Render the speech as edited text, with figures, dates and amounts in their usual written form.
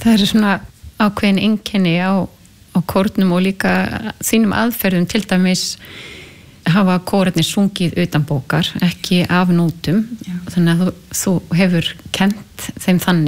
Það eru svona ákveðin einkenni á kórnum og líka þínum aðferðum, til dæmis hafa kórarnir sungið utan bókar, ekki af nótum. Þannig að þú hefur kennt þeim þannig